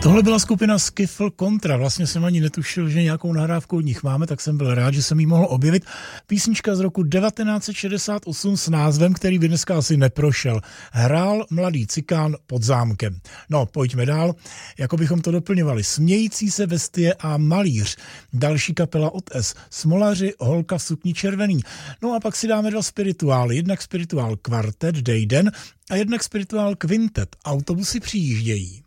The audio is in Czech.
Tohle byla skupina Skiffle Contra. Vlastně jsem ani netušil, že nějakou nahrávku od nich máme, tak jsem byl rád, že jsem ji mohl objevit. Písnička z roku 1968 s názvem, který by dneska asi neprošel. Hrál mladý cikán pod zámkem. No, pojďme dál. Jako bychom to doplňovali. Smějící se bestie a malíř. Další kapela od S. Smolaři, holka v sukni červený. No a pak si dáme dva spirituály. Jednak spirituál kvartet, Dejden, a jednak spirituál kvintet. Autobusy přijíždějí.